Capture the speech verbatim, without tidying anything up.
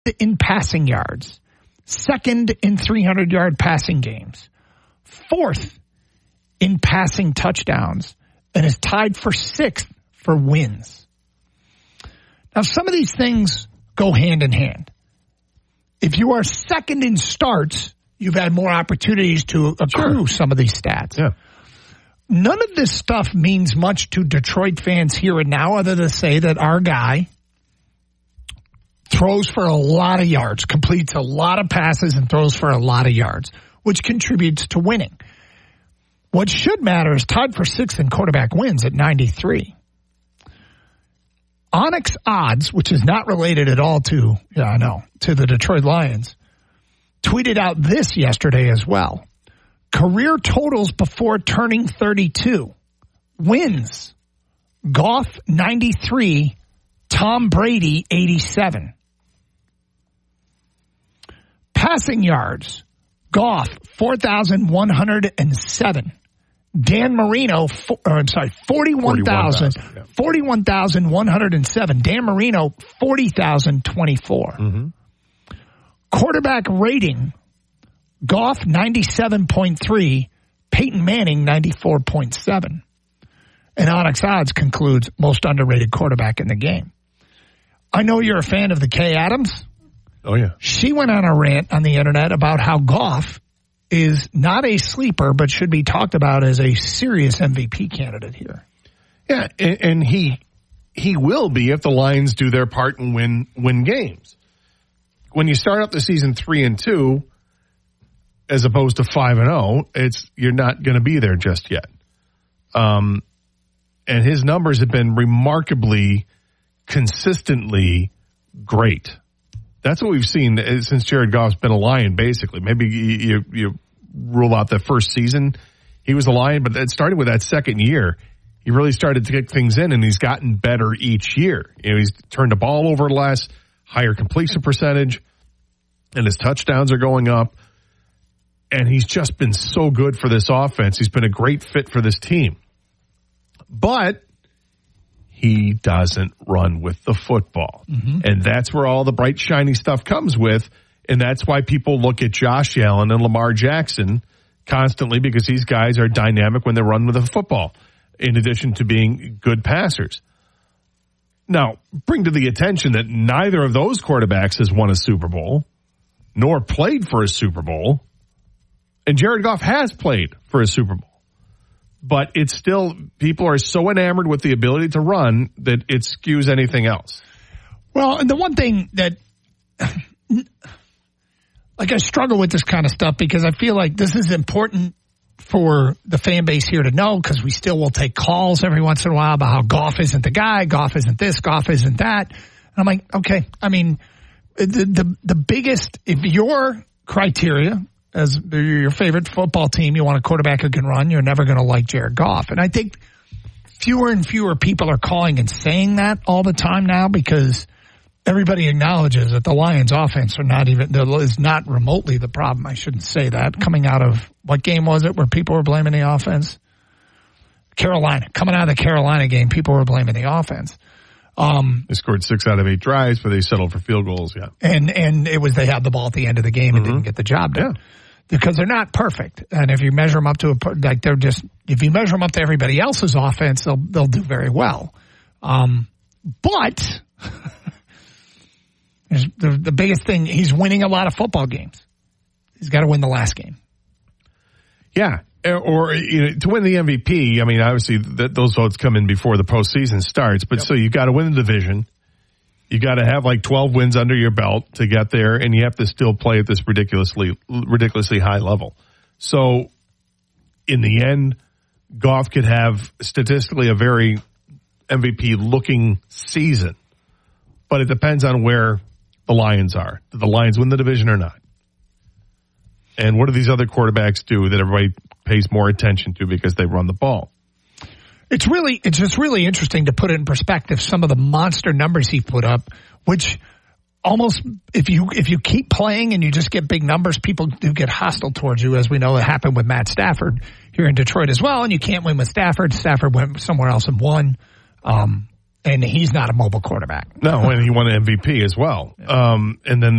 in passing yards, second in three hundred yard passing games, fourth in passing touchdowns, and is tied for sixth for wins. Now, some of these things go hand in hand. If you are second in starts, you've had more opportunities to accrue sure. some of these stats. Yeah. None of this stuff means much to Detroit fans here and now other than to say that our guy throws for a lot of yards, completes a lot of passes, and throws for a lot of yards, which contributes to winning. What should matter is tied for sixth in quarterback wins at ninety-three. Onyx Odds, which is not related at all to, yeah, I know, to the Detroit Lions, tweeted out this yesterday as well. Career totals before turning thirty-two. Wins. Goff, ninety-three. Tom Brady, eighty-seven. Passing yards. Goff, four thousand one hundred seven. Dan Marino, for, or I'm sorry, forty-one thousand yeah. forty-one thousand one hundred seven. Dan Marino, forty thousand twenty-four. Mm-hmm. Quarterback rating, Goff, ninety-seven point three. Peyton Manning, ninety-four point seven. And Onyx Odds concludes most underrated quarterback in the game. I know you're a fan of the Kay Adams. Oh, yeah. She went on a rant on the internet about how Goff is not a sleeper, but should be talked about as a serious M V P candidate here. Yeah, and, and he he will be if the Lions do their part and win win games. When you start out the season three and two, as opposed to five and zero, it's you're not going to be there just yet. Um, and his numbers have been remarkably, consistently great. That's what we've seen since Jared Goff's been a Lion, basically. Maybe you, you rule out the first season he was a Lion, but it started with that second year. He really started to get things in, and he's gotten better each year. You know, he's turned the ball over less, higher completion percentage, and his touchdowns are going up. And he's just been so good for this offense. He's been a great fit for this team. But he doesn't run with the football. Mm-hmm. And that's where all the bright, shiny stuff comes with. And that's why people look at Josh Allen and Lamar Jackson constantly, because these guys are dynamic when they run with the football, in addition to being good passers. Now, bring to the attention that neither of those quarterbacks has won a Super Bowl, nor played for a Super Bowl. And Jared Goff has played for a Super Bowl. But it's still, people are so enamored with the ability to run that it skews anything else. Well, and the one thing that, like, I struggle with this kind of stuff because I feel like this is important for the fan base here to know, because we still will take calls every once in a while about how Goff isn't the guy, Goff isn't this, Goff isn't that. And I'm like, okay, I mean, the the, the biggest, if your criteria as your favorite football team, you want a quarterback who can run, you're never going to like Jared Goff. And I think fewer and fewer people are calling and saying that all the time now, because everybody acknowledges that the Lions offense are not even, is not remotely the problem. I shouldn't say that. Coming out of, what game was it where people were blaming the offense? Carolina. Coming out of the Carolina game, people were blaming the offense. Um, they scored six out of eight drives, but they settled for field goals, yeah. And and it was, they had the ball at the end of the game and mm-hmm. didn't get the job done. Yeah. Because they're not perfect. And if you measure them up to a, like they're just, if you measure them up to everybody else's offense, they'll, they'll do very well. Um, but the, the biggest thing, he's winning a lot of football games. He's got to win the last game. Yeah. Or, you know, to win the M V P, I mean, obviously th- those votes come in before the postseason starts, but yep. So you got to win the division. You got to have like twelve wins under your belt to get there, and you have to still play at this ridiculously, ridiculously high level. So, in the end, Goff could have statistically a very M V P-looking season, but it depends on where the Lions are. Do the Lions win the division or not? And what do these other quarterbacks do that everybody pays more attention to because they run the ball? It's really, it's just really interesting to put it in perspective, some of the monster numbers he put up, which almost, if you, if you keep playing and you just get big numbers, people do get hostile towards you, as we know it happened with Matt Stafford here in Detroit as well. And you can't win with Stafford. Stafford went somewhere else and won. Um, and he's not a mobile quarterback. No, and he won an M V P as well. Yeah. Um, and then